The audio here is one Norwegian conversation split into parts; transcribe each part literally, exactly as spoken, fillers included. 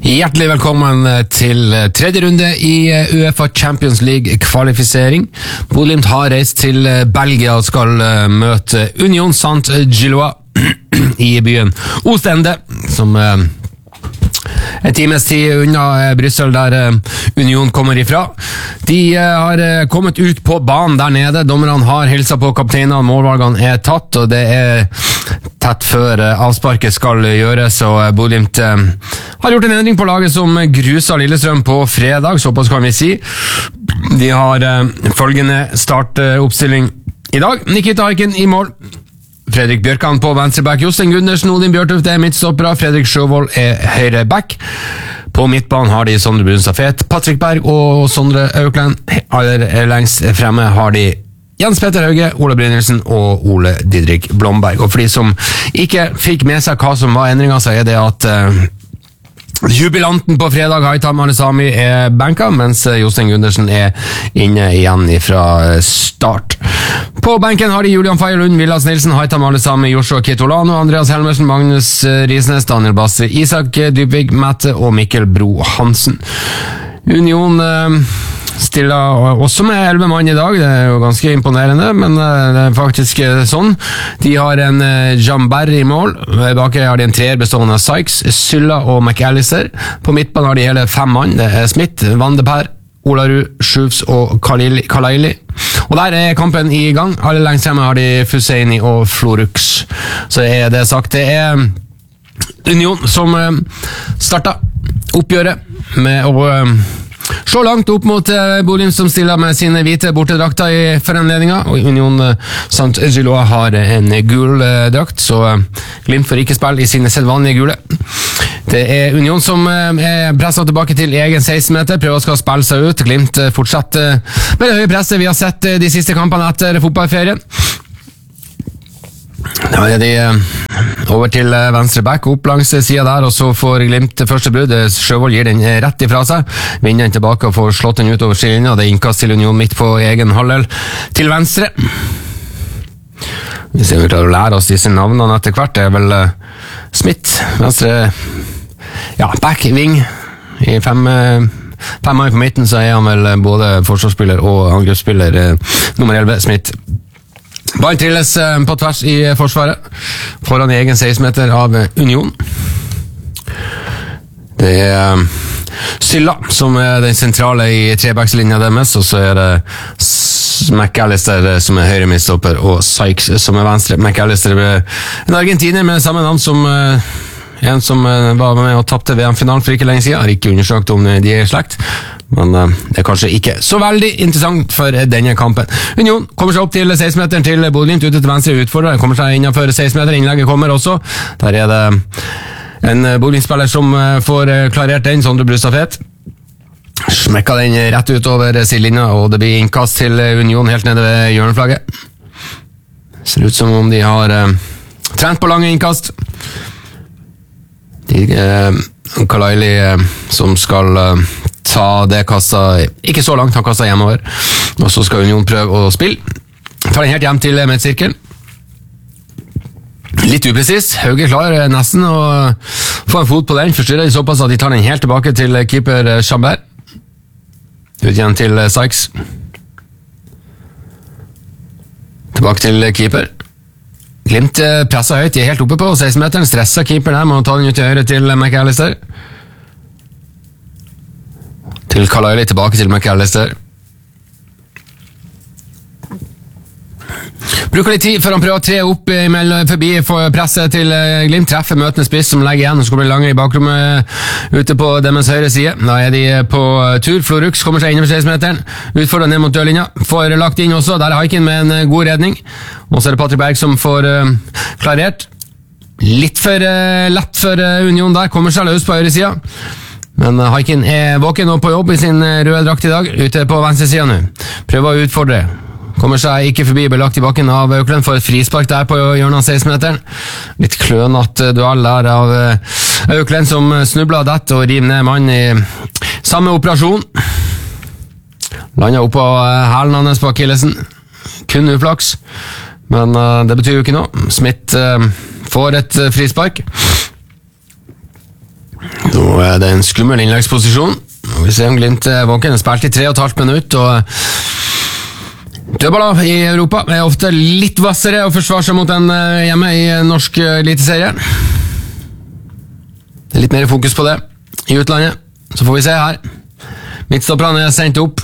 Hjertelig velkommen til tredje runde i UEFA Champions League kvalifisering. Bodø/Glimt har reist til Belgia og skal møte Union Saint-Gilloise i byen Ostende, som en times tid unna Brussel, der Union kommer ifra. De har kommet ut på banen der nede. Dommerne har hilset på kapteinene, målvalgene er tatt, og det er tett før avsparket skal gjøres, og Bodø/Glimt har gjort en endring på laget som grusa Lillestrøm på fredag, såpass kan vi si. De har følgende startoppstilling i dag. Nikita Haikin i mål. Fredrik Bjørkan på venstreback, Jostein Gundersen, Odin Bjørtuft er midtstoppere, Fredrik Sjøvold er høyre back. På midtbanen har de Sondre Brunstad-Fet, Patrick Berg og Sondre Aukland. Aller lengst fremme har de Jens Petter Hauge, Ole Brynildsen og Ole Didrik Blomberg. Og for de som ikke fikk med seg hva som var endringen, så er det at uh, jubilanten på fredag, Haitham Al-Sami, er benka, mens Jostein Gundersen er inne igjen fra start. På benken har de Julian Feierlund, Vilas Nilsen, Haitham Al-Sami, Joshua Kitolano, Andreas Helmersen, Magnus Risnes, Daniel Basse, Isak Dybvig, Mette og Mikkel Bro Hansen. Union uh, stiller også med elleve mann i dag. Det er jo ganske imponerende, men det er faktisk sånn. De har en Jamber i mål. Bak har de en treer bestående av Sykes, Sylla og McAllister. På midtbanen har de hele fem mann. Det er Smith, Van de Per, Olarud, Schufs og Kalaili. Og der er kampen i gang. Alle lengst hjemme har de Fuseini og Florux. Så er det sagt, det er Union som startet oppgjøret med å så langt opp mot Bodø som stiller med sine hvite bortedrakter i foranledninga, og Union Saint-Gilloise har en gul drakt, så Glimt får ikke spille i sine sedvanlige gule. Det er Union som er presset tilbake til egen seksten meter, prøver å skal spille seg ut. Glimt fortsetter med det høye presset vi har sett de siste kampene etter fotballferien. Da er de over til venstre back, opp langs siden der, og så får Glimt første brudd. Sjøvold gir den rett ifra seg, vinner den tilbake og får slått den ut over skillinja. Det er innkast til Union midt på egen halvdel til venstre. Vi ser vi klarer å lære oss disse navnene etter hvert. Det er vel Smith, venstre, ja, back, wing, i fem fem mann på midten, så er han vel både forsvarsspiller og angrepsspiller, nummer elleve, Smith. Ball trilles på tvers i forsvaret, foran egen seksten meter av Union. Det er Sylla som er den sentrale i trebackslinja deres, og så er det McAllister som er høyre midtstopper, og Sykes som er venstre. McAllister er en argentiner med samme navn som en som var med og tappte V M-finalen for ikke lenge siden. Har ikke undersøkt om de er slekt, men det er kanskje ikke så veldig interessant for denne kampen. Union kommer seg opp til seksten meteren til Bodø/Glimt, ute til venstre utfordrer, kommer seg innenfor seksten meter, innlegget kommer også. Der er det en Bodø/Glimt-spiller som får klarert den, Sondre Brunstad-Fet. Smekka den rett ut over sidelinja, og det blir innkast til Union helt nede ved hjørneflagget. Ser ut som om de har uh, trent på lange innkast. De, uh, Kalaili uh, som skal uh, ta det kastet, ikke så langt, han kastet hjemover, og så skal Union prøve å spille. Tar den helt hjem til midtsirkelen. Litt upresis, Hauge klarer nesten å få en fot på den, forstyrrer de såpass at de tar den helt tilbake til keeper Jamber. Ut igjen til Sykes. Tilbake til keeper. Glimt presser høyt, de er helt oppe på seksten meteren, stresser keeper der, må ta den ut til høyre til McAllister. Til Kalaili, tilbake til McAllister. Bruker litt tid før han prøver å tre opp forbi presset til Glimt, treffer møtende spiss som legger igjen, og så kommer det langt i bakrommet ute på deres høyre side. Da er de på tur. Florux kommer seg inn over seksten meteren, utfordrer ned mot dørlinja, får lagt inn også, der er Haikin med en god redning, og så er det Patrick Berg som får uh, klarert. Litt for uh, lett for uh, Union der, kommer seg løs på høyre siden. Men Haikin er våken og på jobb i sin røde drakt i dag, ute på venstre siden nå. Prøver å utfordre. Kommer seg ikke forbi, belagt i bakken av Aukland, får et frispark der på hjørnet av seksten meteren. Litt klønatt duell der av Aukland som snubler dett og river ned mann i samme operasjon. Lander opp på hælen hans på akillesen. Kun uflaks, men det betyr jo ikke noe. Smith får et frispark. Nå er det en skummel innleggsposisjon. Vi ser om Glimt er våken, har spilt i tre og et halvt minutt, og dødballer i Europa er ofte litt vassere å forsvare seg mot en hjemme i norsk eliteserie. Det er litt mer fokus på det i utlandet, så får vi se her. Midtstopperne er sendt opp.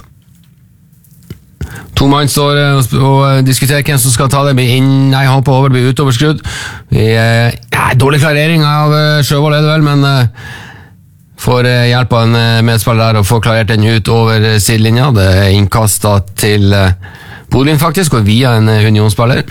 To mann står og diskuterer hvem som skal ta det. Inn, nei, han på over, blir utoverskrudd. Vi, ja, dårlig klarering av Sjøvold er det vel, men får hjelp av en medspiller der og får klarert den ut over sidelinja. Det er innkastet til Bodø faktisk, og via en Union-spiller.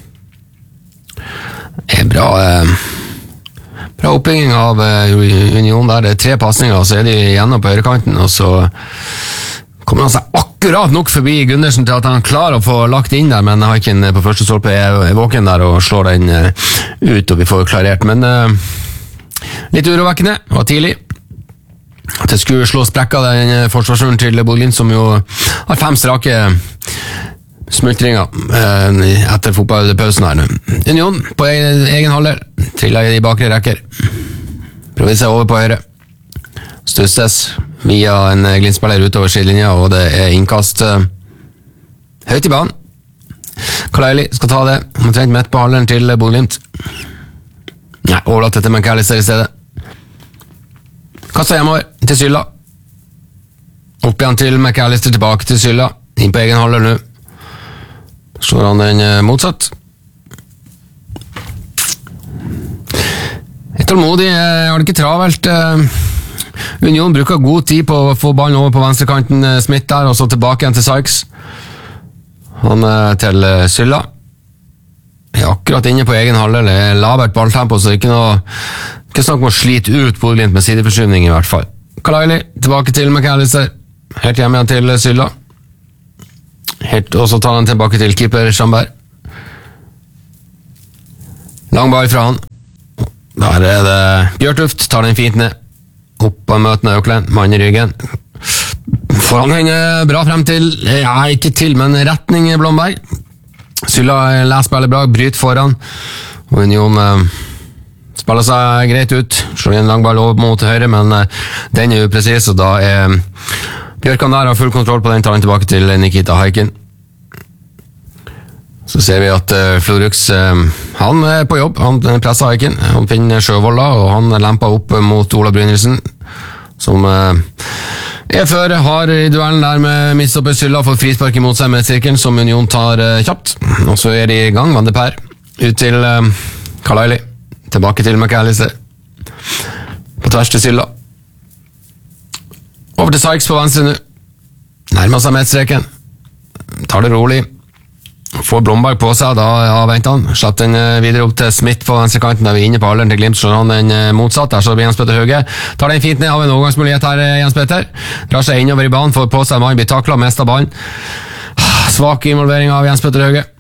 Det er bra... Bra oppbygging av Union der. Det er tre passninger, og så er de igjennom på høyrekanten, og så kommer han seg akkurat nok forbi Gundersen til at han klarer å få lagt inn der, men Haikin på første stolpe er våken der og slår den ut, og vi får klarert. Men uh, litt urovekkende, og tidlig. At det skulle slå sprekka den forsvarsmuren til Bodø, som jo har fem strake smultringer etter fotballpausen her nå. Union på egen, egen halvdel, trillet i de bakre rekker. Prøver seg over på høyre. Stusses via en Glimt-spiller utover sidelinja, og det er innkast uh, høyt i banen. Kalaili skal ta det, omtrent midt på halvdelen til Bodø. Nei, overlatt dette med McAllister i stedet. Kastet hjemover til Sylla. Opp igjen til McAllister, tilbake til Sylla. Inn på egen halvdel nå. Slår han den motsatt. Tålmodig, har det ikke travelt. Union bruker god tid på å få ballen over på venstrekanten, Smith der, og så tilbake igjen til Sykes. Han til Sylla. Er akkurat inne på egen halvdel, det er labert balltempo, så ikke noe ikke snakk om å slite ut på Glimt med sideforskyvning i hvert fall. Kalaili, tilbake til McAllister. Helt hjemme igjen til Sylla. Helt, og så tar han tilbake til keeper Schamberg. Lang ball fra han. Der er det Bjørtuft, tar den fint ned. Opp av møtene Øklen, mann i ryggen. Får han henne bra frem til, ja, ikke til, men retning Blomberg. Sylla leser spillet bra, bryter foran. Og Union eh, spiller seg greit ut. Slår en lang ball over mot høyre, men eh, den er upresis, og da er Bjørkan der har full kontroll på den, tar den tilbake til Nikita Haikin. Så ser vi at uh, Florux, uh, han er på jobb, han presser Haikin, han finner Sjøvold da, og han lemper opp mot Ola Brynildsen, som uh, er før, har i duellen der med midtstopper Sylla, får frispark imot seg med sirkelen, som Union tar uh, kjapt, og så er de i gang, Van de Per, ut til uh, Kalaili, tilbake til McAllister, på tvers til Sylla. Over til Sykes på venstre nå. Nærmer seg midtstreken. Tar det rolig. Får Blomberg på seg, da avventer han. Slapp den videre opp til Smith på venstrekanten, der vi er inne på alderen til Glimt, slår han den motsatt. Der så blir Jens Petter Hauge. Tar den fint ned, har vi en overgangsmulighet her, Jens Petter. Drar seg innover i banen, får på seg mann, blir taklet, mest av ballen. Svak involvering av Jens Petter Hauge.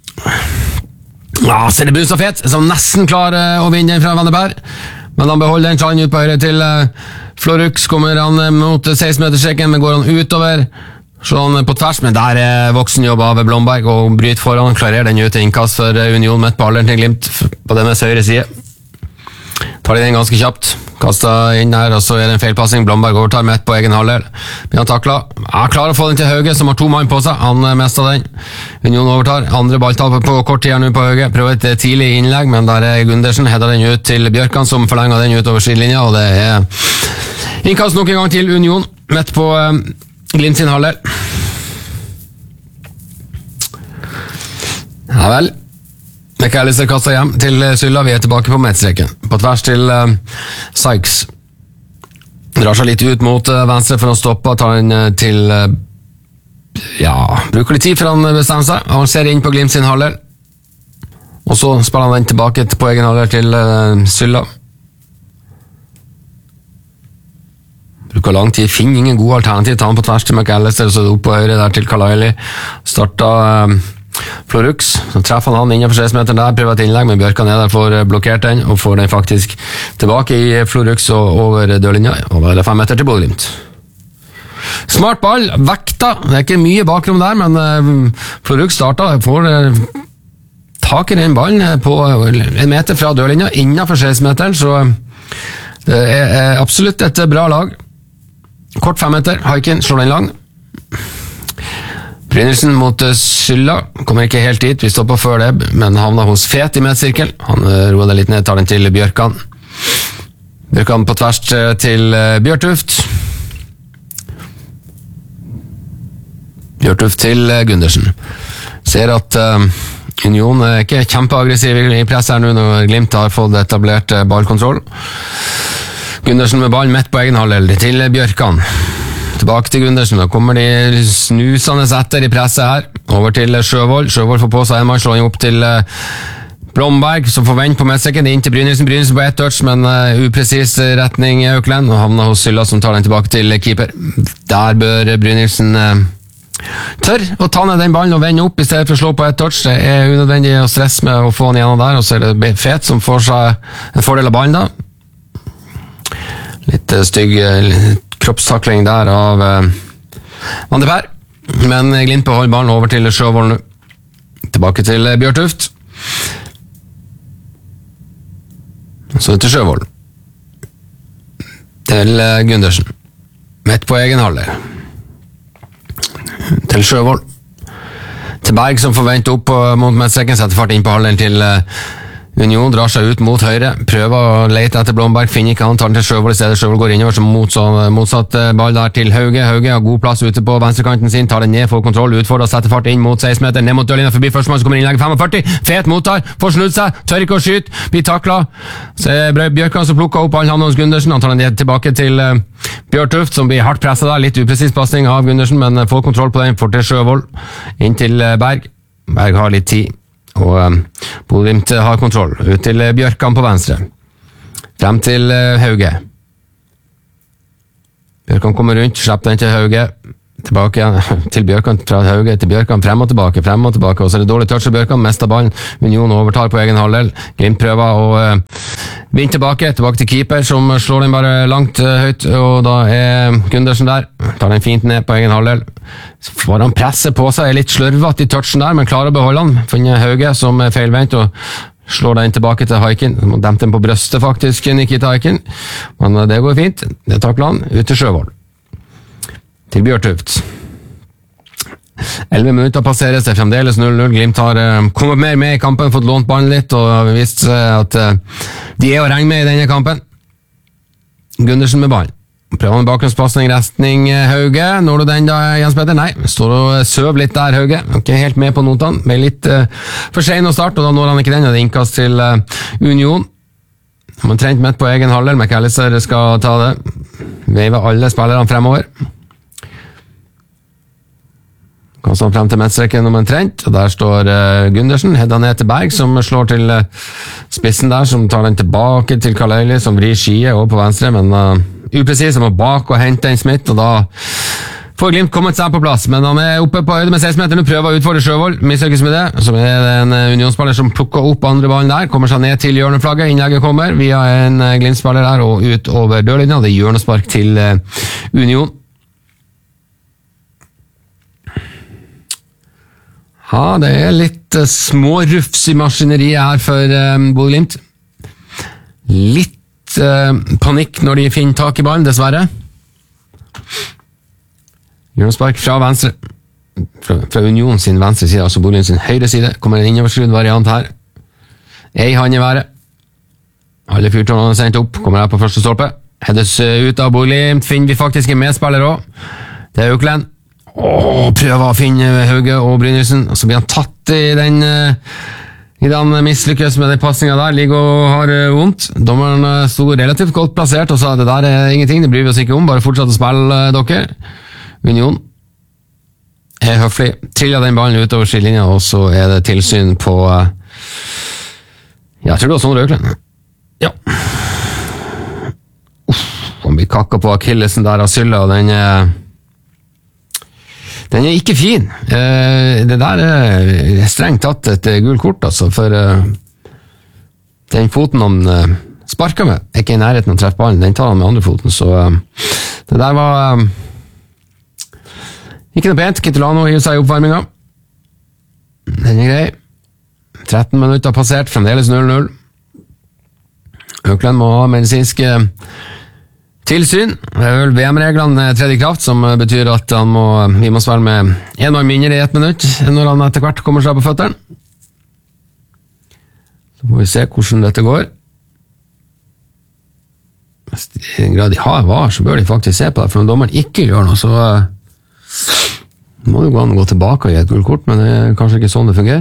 Ja, så er det Busafet, som nesten klarer å vinne den fra Van de Per. Men han beholder den, tar han ut på høyre til uh, Florux, kommer han uh, mot seksten-meterstreken, men går han utover, så han på tvers, men der er voksenjobb av Blomberg, og bryter foran, klarer den ut til innkast for uh, Union midt på alderen til Glimt, på deres høyre side. Tar de den ganske kjapt, kastet inn der, og så er det en feilpassing, Blomberg overtar midt på egen halvdel, blir han taklet, han klarer å få den til Hauge, som har to mann på seg, han mestet den, Union overtar, andre balltap på kort tid her nå på Hauge, prøver et tidlig innlegg, men der er Gundersen, header den ut til Bjørkan, som forlenger den ut over sidelinja, og det er innkast nok en gang til Union, midt på um, Glimt sin halvdel. Ja vel, McAllister kastet hjem til Sylla, vi er tilbake på midtstreken. På tvers til uh, Sykes. Drar seg litt ut mot uh, venstre for å stoppe, tar den uh, til uh, ja, bruker litt tid for han bestemmer seg. Han ser inn på Glimt sin halvdel. Og så spiller han den tilbake på egen halvdel til uh, Sylla. Bruker lang tid, finner ingen god alternativ, tar han på tvers til McAllister, så opp på høyre der til Kalaili. Startet uh, Florux, så treffer han han innenfor seksten meter der, prøver et innlegg, men Bjørkan er der, får blokkert den, og får den faktisk tilbake i Florux og over dørlinja, og da er det fem meter til Bodø-Glimt. Smart ball, vekta, det er ikke mye bakrom der, men uh, Florux starter, får uh, tak i den ballen på en meter fra dørlinja, innenfor seksten meteren, så det er absolutt et bra lag. Kort femmeter, Haikin slår den lang. Brynildsen mot Sylla, kommer ikke helt dit, vi stopper før det, men havner hos Fet i medsirkel. Han roer det litt ned, tar den til Bjørkan. Bjørkan på tvers til Bjørtuft. Bjørtuft til Gundersen. Ser at uh, Union er ikke kjempeaggressiv i press her nå når Glimt har fått etablert ballkontroll. Gundersen med ball midt på egen halvdel til Bjørkan. Tilbake til Gundersen, da kommer de snusende etter i presset her. Over til Sjøvold. Sjøvold får på seg en mann, slår opp til Blomberg, som får vent på midtsekken. Inn til Brynildsen. Brynildsen på ett touch, men uh, upresis retning i Auckland. Og havner hos Sylla, som tar den tilbake til keeper. Der bør Brynildsen uh, tør å ta ned den ballen og vende opp i stedet for å slå på ett touch. Det er unødvendig å stresse med å få den gjennom der, og så er det Fet som får seg en fordel av ballen da. Litt uh, stygg uh, kroppstakling der av uh, Van de Per, men Glimt beholder ballen over til Sjøvold nå. Tilbake til uh, Bjørtuft. Så til Sjøvold. Til uh, Gundersen. Midt på egen halvdel. Til Sjøvold. Til Berg som forventer opp uh, mot midtstreken, setter fart inn på halvdelen til uh, Union, drar seg ut mot høyre, prøver å lete etter Blomberg, finner ikke han, tar den til Sjøvold i stedet. Sjøvold går innover som motsatt, motsatt ball der til Hauge. Hauge har god plass ute på venstrekanten sin, tar den ned, får kontroll, utfordrer, setter fart inn mot seksten meter, ned mot dørlinja, forbi førstemann, så kommer innlegget femogførti, Fet mottar, får snudd seg, tør ikke å skyte, blir taklet. Så er Bjørkan som plukker opp, han havner hos Gundersen, han tar den ned tilbake til uh, Bjørtuft, som blir hardt presset der, litt upresis passning av Gundersen, men uh, får kontroll på den, får til Sjøvold, inn til uh, Berg. Berg har litt tid. Og um, Bodø/Glimt har kontroll. Ut til uh, Bjørkan på venstre. Frem til uh, Hauge. Bjørkan kommer rundt, slipper den til Hauge. Tilbake igjen til Bjørkan, fra Hauge til Bjørkan, frem og tilbake, frem og tilbake. Og så er det dårlig touch av Bjørkan, mister ballen. Union overtar på egen halvdel. Glimt prøver å uh, vinne tilbake, tilbake til keeper, som slår den bare langt uh, høyt. Og da er Gundersen der. Tar den fint ned på egen halvdel. Så får han presse på seg, er litt slørvet i touchen der, men klarer å beholde han. Finner Hauge som er feilvendt og slår den tilbake til Haikin. Må dempe den på brøstet faktisk, Nikita Haikin. Men det går fint. Det takler han. Ut til Sjøvold. Til Bjørtuft. elleve minutter passeres, det er fremdeles null null. Glimt har uh, kommet mer med i kampen, fått lånt ballen litt, og vist uh, at uh, de er å regne med i denne kampen. Gundersen med ballen. Prøver en bakgrunnspasning, restning Hauge. Når du den da, Jens Petter? Nei, står og søv litt der, Hauge. Ikke helt med på notene, men litt uh, for sen å starte, og da når han ikke den, og det er innkast til uh, Union. Man trent midt på egen halvdel, McAllister skal ta det. Veiver alle spillerne fremover. Kastet han frem til midtstreken om en trent, og der står uh, Gundersen, hedda ned til Berg, som slår til uh, spissen der, som tar den tilbake til Kaleili, som vrir skie over på venstre, men uh, upresis, han må bak og hente en Smith, og da får Glimt kommet seg på plass, men han er oppe på høyde med seksten meter, nå prøver å utfordre Sjøvold, mislykkes med det, som er det en uh, Unionsspiller som plukker opp andre ballen der, kommer seg ned til hjørneflagget, innlegget kommer via en uh, Glimt-spiller der, og ut over dørlinja, det er hjørnespark til uh, Union. Ja, det er litt uh, små rufs i maskineriet her for uh, Bodø/Glimt. Litt uh, panikk når de finner tak i ballen, dessverre. Hjørnespark fra venstre. Fra, fra Union sin venstre side, altså Bodø/Glimt sin høyre side. Kommer en innoverskrudd variant her. Ei hand i været. Alle fyrtårnene er sendt opp, kommer her på første stolpe. Hedes uh, ut av Bodø/Glimt, finner vi faktisk en medspiller også. Det er Auckland. Åh, prøver å finne Hauge og Brynildsen, og så blir han tatt i den uh, i den mislykkes med den passningen der, ligger og har uh, vondt. Dommeren uh, stod relativt godt plassert og sa det der er ingenting, det bryr vi oss ikke om, bare fortsett å spille uh, dere. Union er høflig, triller den ballen utover skillelinja, og så er det tilsyn på uh, jeg tror det var sånn Auckland. Ja. Uff, han blir kakket på Akillesen der av Sylla, og den uh, Den er ikke fin. Uh, det der er strengt tatt et uh, gult kort, altså, for uh, den foten han uh, sparker med, er ikke i nærheten av å treffe ballen, den tar han med andre foten, så uh, det der var uh, ikke noe pent. Kitolano hiver seg i oppvarminga. Den er grei. tretten minutter passert, fremdeles null null. Auckland må ha medisinske Tilsyn. Det er vel V M-reglene tredje i kraft, som betyr at han må, vi må svare med en mann mindre i ett minutt når han etter hvert kommer seg på føtteren. Så får vi se hvordan dette går. Hvis i en grad de har var, så bør de faktisk se på det, for når dommeren ikke gjør noe, så må det gå an å gå tilbake og gi et gult kort, men det er kanskje ikke sånn det fungerer.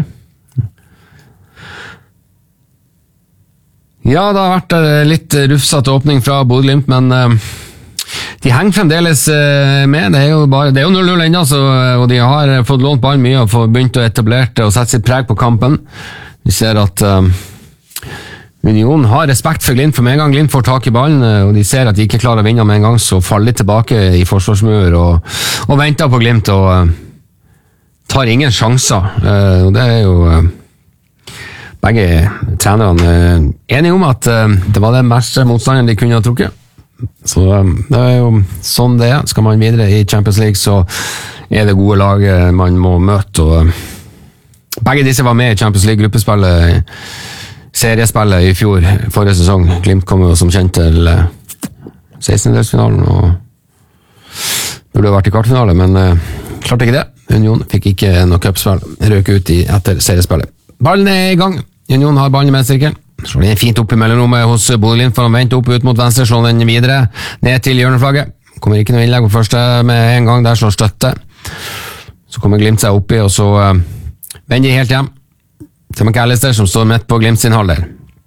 Ja, det har vært litt rufsete åpning fra Bodø/Glimt, men uh, de henger fremdeles uh, med. Det er jo bare, det er jo null null enda, så, og de har fått lånt ball mye og fått begynt å etablere og sette sitt preg på kampen. Vi ser at uh, Union har respekt for Glimt, for med en gang Glimt får tak i ballen, uh, og de ser at de ikke klarer å vinne med en gang, så faller de tilbake i forsvarsmur og, og venter på Glimt og uh, tar ingen sjanser. Uh, og det er jo... Uh, Begge trenerne er enige om at det var den verste motstanderen de kunne ha trukket. Så det er jo sånn det er. Skal man videre i Champions League, så er det gode lag man må møte. Og begge disse var med i Champions League-gruppespillet, seriespillet i fjor, forrige sesong. Glimt kom jo som kjent til sekstendedelsfinalen og burde ha vært i kvartfinale, men klarte ikke det. Union fikk ikke noe cupspill, røk ut i etter seriespillet. Ballen er i gang. Union har ballen i midtsirkelen. Slår den fint opp i mellomrommet hos Bodø/Glimt, for han venter opp ut mot venstre, slår den videre ned til hjørneflagget. Kommer ikke noe innlegg på første med en gang, der slår støtte. Så kommer Glimt seg oppi, og så uh, vender de helt hjem til McAllister, som står midt på Glimt sin halvdel.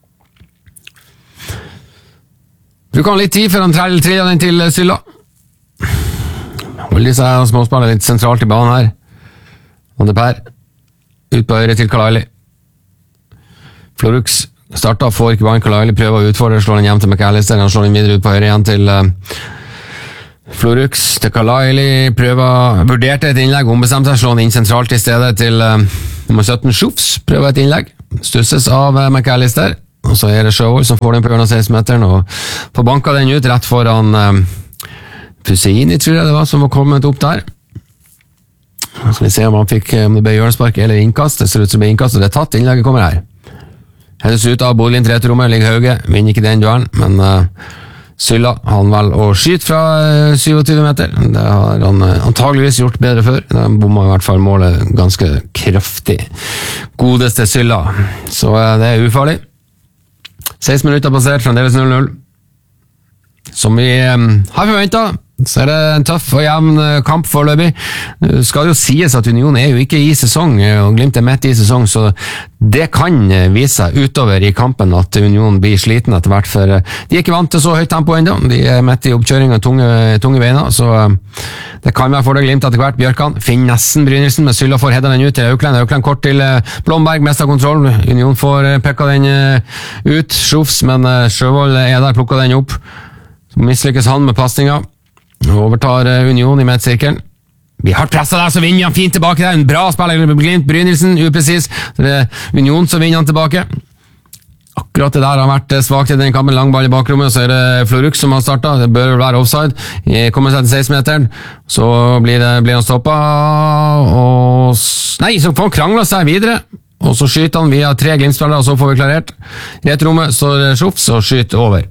Bruker han litt tid før han triller den til Sylla. Holder seg og småspiller litt sentralt i banen her. Van de Per ut på høyre til Kalaili. Florux starter, får ikke ballen. Kalaili prøver å utfordre, slår den hjem til McAllister. Han slår den videre ut på høyre igjen til uh, Florux. Til Kalaili prøver, vurderte et innlegg, ombestemte seg, slår den inn sentralt i stedet til uh, nummer sytten Schufs. Prøver et innlegg, stusses av uh, McAllister. Og så er det Sjøvold som får den på hjørnet av seksten-meteren og får banket den ut rett foran uh, Fuseini, tror jeg det var, som var kommet opp der. Så skal vi se om han fikk, om det ble hjørnespark eller innkast. Det ser ut som det ble innkast, og det er tatt. Innlegget kommer her. Hennes ut av Bodø/Glimt returrommet, ligger Hauge, vinner ikke den duellen, men uh, Sylla, han vel å skyte fra uh, syttisju meter. Det har han uh, antageligvis gjort bedre før. Han bomma i hvert fall målet ganske kraftig. Godeste Sylla. Så uh, det er ufarlig. seksten minutter passert, fremdeles null null. Som vi um, har forventet. Så er det en tøff og jevn kamp foreløpig. Det skal jo sies at Union er jo ikke i sesong, og Glimt er midt i sesong, så det kan vise seg utover i kampen at Union blir sliten etter hvert, for de er ikke vant til så høyt tempo enda. De er midt i oppkjøring av tunge, tunge beiner, så det kan være for det Glimt etter hvert. Bjørkan finner nesten Brynildsen, men Sylla får hedda den ut til Aukland. Aukland kort til Blomberg, mest av kontroll. Union får pekka den ut. Schufs, men Sjøvold er der, plukka den opp. Så mislykkes han med passninga. Overtar Union i midtsirkelen. Vi har presset der, så vinner han fint tilbake der. En bra spiller, Glimt, Brynildsen, upresis. Så det er Union som vinner han tilbake. Akkurat det der har vært svagt i den kampen. Lang ball i bakrommet, så er det Florux som har startet. Det bør være offside. Kommer seg til seksten-meteren. Så blir, det, blir han stoppet. Og... Nei, så får han kranglet seg videre. Og så skyter han via tre Glimt-spillere, og så får vi klarert. I et rommet står Schufs og skyter over.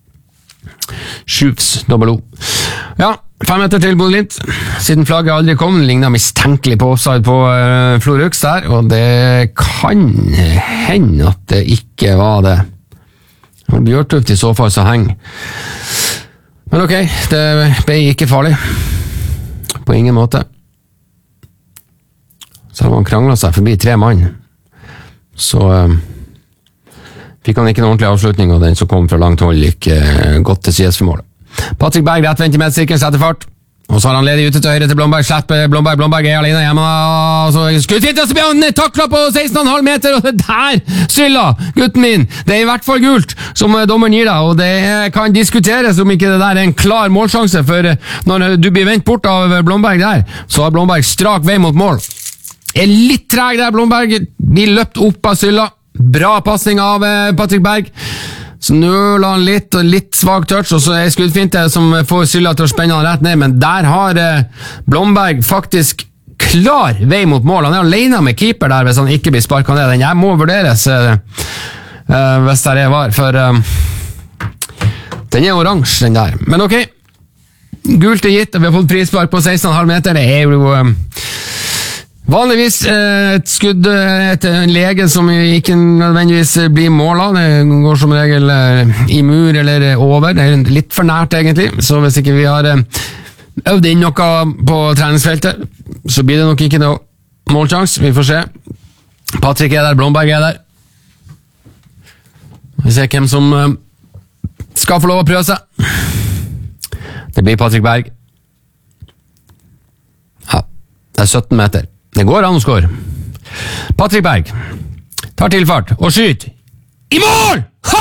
Schufs, dobbel O. Ja, fem meter til Bodø/Glimt. Siden flagget aldri kom, lignet mistenkelig på offside på uh, Florux der, og det kan hende at det ikke var det. Bjørtuft i så fall så henger. Men ok, det ble ikke farlig. På ingen måte. Selv om han kranglet seg forbi tre mann, så... Uh, fikk han ikke noen ordentlig avslutning, og den som kom fra langt hold gikk eh, godt til sides for målet. Patrick Berg rettvendt i midtsirkelen, setter fart, og så har han ledig ute til høyre til Blomberg, slipper Blomberg, Blomberg er alene hjemme, og så skuddfint, og så blir han taklet på seksten komma fem meter, og det der, Sylla, gutten min, det er i hvert fall gult, som dommeren gir deg, og det kan diskuteres om ikke det der er en klar målsjanse, for når du blir vendt bort av Blomberg der, så har Blomberg strak vei mot mål. Er litt treg der, Blomberg, blir løpt opp av Sylla. Bra passning av Patrick Berg. Så nøler han litt, og litt svag touch, og så er skuddfinte som får Sylla til å spenne han rett ned, men der har Blomberg faktisk klar vei mot mål. Han er alene med keeper der hvis han ikke blir sparket ned. Den her må vurderes uh, hvis det er var, for uh, Den er oransje, den der. Men ok, gult er gitt, og vi har fått frispark på seksten komma fem meter. Det er jo um, vanligvis uh, et skudd uh, etter en lege som ikke nødvendigvis blir mål av. Det går som regel uh, i mur eller over. Det er litt for nært egentlig, så hvis ikke vi har uh, øvd inn noe på treningsfeltet, så blir det nok ikke noe målsjans. Vi får se. Patrick er der, Blomberg er der. Vi ser hvem som uh, skal få lov å prøve seg. Det blir Patrick Berg. Ja, det er sytten meter. Det går an å score. Patrick Berg tar tilfart og skyter. I mål!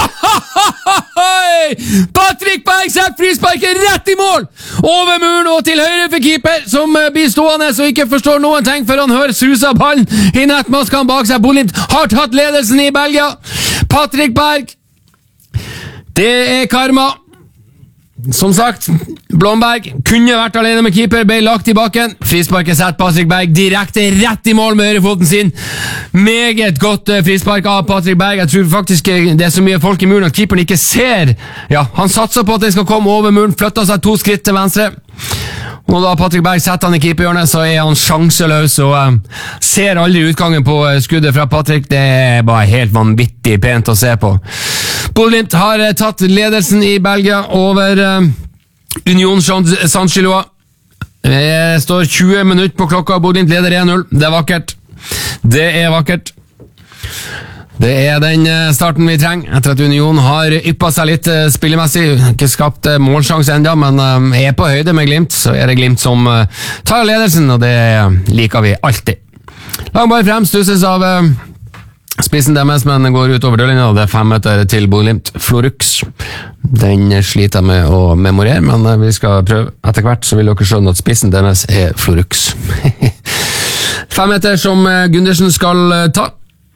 Patrick Berg setter frisparket rett i mål! Over muren og til høyre for keeper, som blir stående og ikke forstår noen ting før han hører susa ballen i nettmasken bak seg. Bodø/Glimt har tatt ledelsen i Belgia. Patrick Berg. Det er karma. Som sagt, Blomberg kunne vært alene med keeper, ble lagt i bakken. Frisparket setter Patrick Berg direkte rett i mål med høyrefoten sin. Meget godt frispark av Patrick Berg. Jeg tror faktisk det er så mye folk i muren at keeperen ikke ser. Ja, han satser på at det skal komme over muren, flytter seg to skritt til venstre. Og da Patrick Berg setter han i keeperhjørnet, så er han sjanseløs og um, ser aldri utgangen på skuddet fra Patrick. Det er bare helt vanvittig pent å se på. Bodø/Glimt har tatt ledelsen i Belgia over um, Union Saint-Gilloise. Det står tjue minutter på klokka, Bodø/Glimt leder en null. Det er vakkert. Det er vakkert. Det er den starten vi trenger, etter at Union har yppet seg litt spillemessig. Ikke skapt målsjans enda, men er på høyde med Glimt, så er det Glimt som tar ledelsen, og det liker vi alltid. Langball frem, stusses av spissen deres, men går ut over dørlinja, og det er fem meter til Bodø/Glimt. Florux, den sliter jeg med å memorere, men vi skal prøve etter hvert, så vil dere skjønne at spissen deres er Florux. Fem meter som Gundersen skal ta.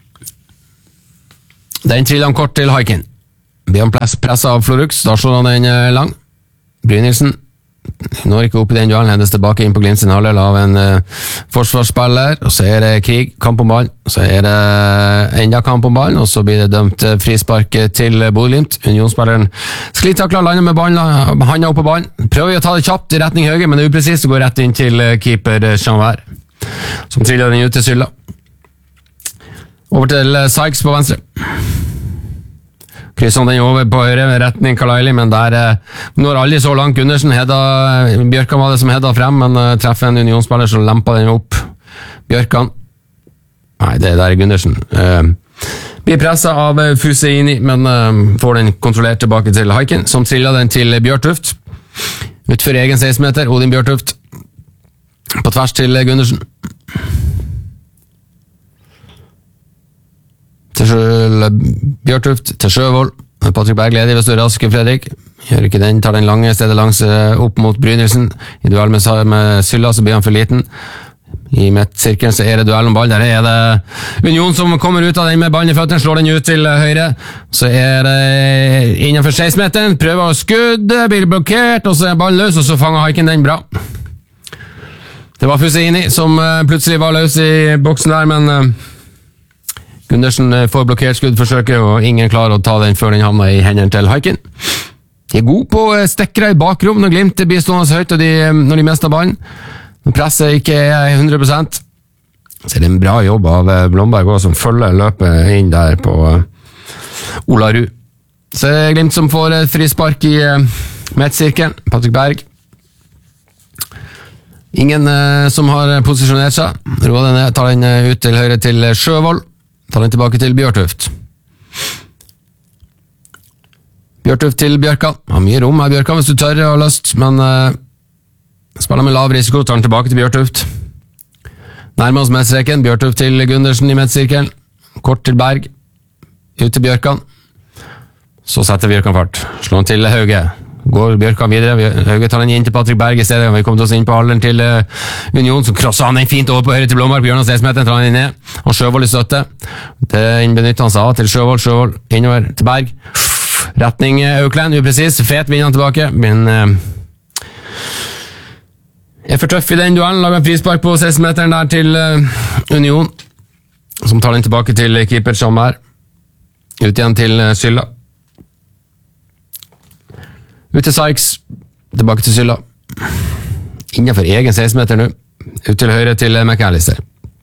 Den triller han kort til Haikin. Blir han presset av Florux, da slår han den lang. Brynildsen når ikke opp i den duellen, hendes tilbake inn på Glimt sin halvdel av en uh, forsvarsspiller, og så er det krig, kamp om ballen, så er det enda kamp om ballen, og så blir det dømt frispark til Bodø/Glimt. Unionsspilleren sklitakler, lander med ballen, handa opp på ballen, prøver å ta det kjapt i retning høyre, men det er upresist å gå rett inn til keeper Jean-Vert, som triller den ut til Sylla. Over til Sykes på venstre. Krysser den over på høyre med retning Kalaili, men der når aldri så langt Gundersen. Hedda, Bjørkan var det som hedda frem, men uh, treffer en unionsspiller så lemper den opp. Bjørkan. Nei, det der er Gundersen. Uh, blir presset av uh, Fuseini, men uh, får den kontrollert tilbake til Haikin, som triller den til Bjørtuft. Utfor egen seksten meter, Odin Bjørtuft. På tvers til Gundersen. Til Bjørtuft, til Sjøvold. Patrick Berg leder hvis du er rask, Fredrik. Gjør ikke den, tar den lange stedet langs opp mot Brynildsen. I duell med, med Sylla så blir han for liten. I midtsirkelen så er det duell om ball. Der er det Union som kommer ut av den med ballen i føttene, slår den ut til høyre. Så er det innenfor seksten meteren, prøver å skudde, blir blokkert, og så er ballen løs, og så fanger Haikin den bra. Det var Fuseini som plutselig var løs i boksen der, men Gundersen får blokkert skuddforsøket, og ingen klarer å ta den før den havner i hendene til Haikin. De er gode på stekkere i bakrom når Glimt blir stående høyt, og de, når de mister ballen. Når presset ikke er hundre prosent, så er det en bra jobb av Blomberg også, som følger løpet inn der på Olarud. Så er det Glimt som får frispark i midtsirkelen. Patrick Berg. Ingen uh, som har posisjonert seg. Roar den, tar den ut til høyre til Sjøvold. Ta den tilbake til Bjørtuft. Bjørtuft til Bjørkan. Har mye rom her, Bjørkan, hvis du tør og har lyst, men uh, spiller med lav risiko, tar den tilbake til Bjørtuft. Nærmer oss midtstreken, Bjørtuft til Gundersen i midtsirkelen. Kort til Berg. Ut til Bjørkan. Så setter Bjørkan fart. Slår den til Hauge. Går Bjørkan videre, Hauge tar den inn til Patrick Berg i stedet, vi kommer til oss inn på alderen til uh, Union, så krosser han den fint over på høyre til Blomberg, på hjørnet av seksmeteren, tar han inn ned, og Sjøvold i støtte, det benytter han seg av til Sjøvold, Sjøvold innover til Berg, retning Auckland, upresis, fet vinner han tilbake, men uh, er for tøff i den duellen, lager en frispark på seksmeteren der til uh, Union, som tar den tilbake til keeper Sommer, ut igjen til uh, Sylla. Ut til Sykes, tilbake til Sylla. Innenfor egen seksten meter nå. Ut til høyre til McAllister.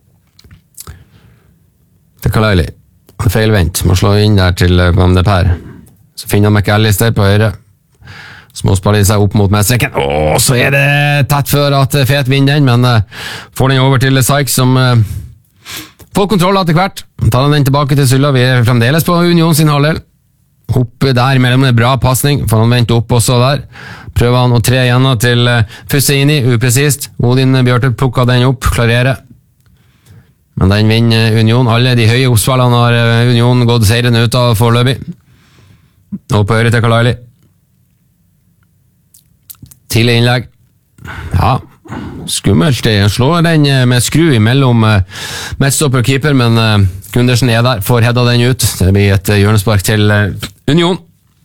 Til Kalili. Feilvendt, må slå inn der til Van de Per. Så finner McAllister på høyre. Småspiller seg opp mot medstreken. Åh, så er det tett før at Fet vinner den, men uh, får den over til Sykes som uh, får kontroll etter hvert. Tar den tilbake til Sylla. Vi er fremdeles på Union sin halvdel. Oppe der mellom en bra passning, får han vente opp også der. Prøver han å tre igjen til uh, Fusseini, upresist. Odin Bjørtup plukker den opp, klarerer. Men den vinner Union. Alle de høye oppspillene har uh, Union gått seirende ut av foreløpig. Og på høyre til Kalili. Tidlig innlegg. Ja, skummelt. Han slår den med skru imellom uh, midtstopper og keeper, men uh, Gundersen er der, får hedda den ut. Det blir et uh, hjørnespark til uh, Union.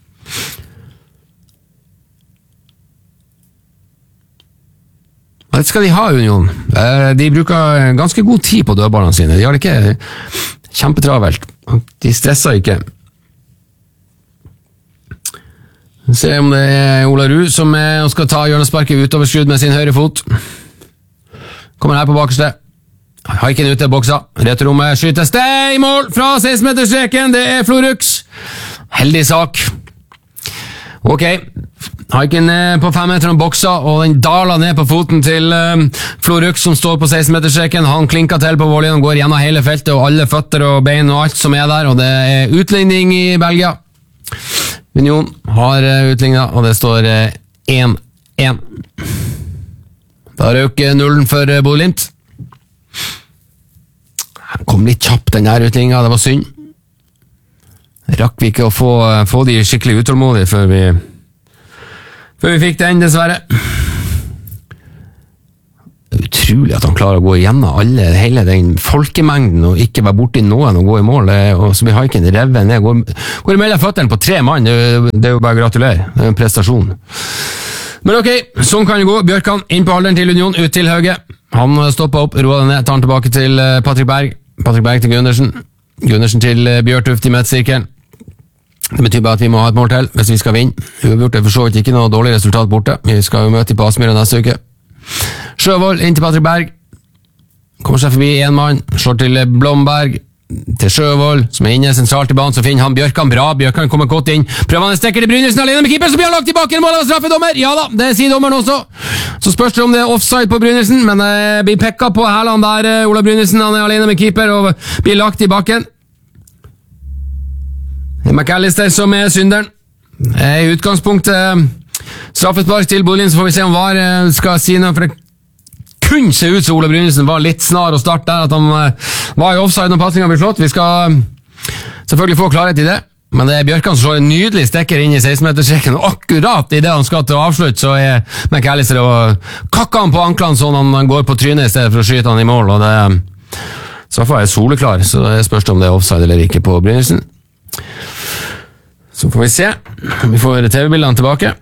Hva skal de ha, Union? Uh, de bruker ganske god tid på dødballene sine. De har det ikke kjempetravelt. De stresser ikke. Se om det er Ola Ru som er, skal ta hjørnesparket utoverskudd med sin høyre fot. Kommer her på bakerste. Haiken ut til boksa. Returrommet skytes. Det er i mål fra seksten meterstreken. Det er Florux. Heldig sak. Ok. Haiken er på fem meter om boksa, og den daler ned på foten til um, Florux som står på seksten meterstreken. Han klinker til på volleyen, går gjennom hele feltet og alle føtter og bein og alt som er der, og det er utligning i Belgia. Union har utlignet, og det står én én. Da røk nullen for Bodø/Glimt. Han kom litt kjapt, den her utligningen, det var synd. Rakk vi ikke å få, få de skikkelig utålmodige før vi, før vi fikk den, dessverre. Det er utrolig at han klarer å gå igjennom alle, hele den folkemengden og ikke være borti noen og gå i mål, og så blir Haiken revet ned, går, går imellom føttene på tre mann. Det, det er jo bare gratulerer, det er en prestasjon. Men ok, sånn kan det gå. Bjørkan inn på alderen til Union, ut til Hauge. Han stopper opp, roer den ned, tar den tilbake til Patrick Berg. Patrick Berg til Gundersen. Gundersen til Bjørtuft i midtsirkelen. Det betyr bare at vi må ha et mål til hvis vi skal vinne. Uavgjort er for så vidt ikke noe dårlig resultat borte. Vi skal jo møte i Aspmyra neste uke. Sjøvold inn til Patrick Berg. Kommer seg forbi en mann, slår til Blomberg, til Sjøvold, som er inne sentralt i banen, så finner han Bjørkan bra. Bjørkan kommer godt inn. Prøver han en stekker til Brynildsen alene med keeper, så blir han lagt tilbake i mål av straffedommer. Ja da, det sier dommeren også. Så spørs det om det er offside på Brynildsen, men det blir pekka på hælene der. Ola Brynildsen, han er alene med keeper og blir lagt i bakken. Det er McAllister som er synderen. I utgangspunktet straffespark til Bodø/Glimt, så får vi se om V A R skal si noe, for det kunne se ut som Ola Brynildsen var litt snar å starte der, at han var i offside når passningen ble slått. Vi skal selvfølgelig få klarhet i det, men det er Bjørkan som slår en nydelig stekker inn i seksten meterstreken, og akkurat i det han skal til å avslutte, så er McAllister og kakker han på anklene sånn han går på trynet i stedet for å skyte han i mål, og det straffa er soleklar, så det spørs om det er offside eller ikke på Brynildsen. Så får vi se. Vi får T V-bildene tilbake.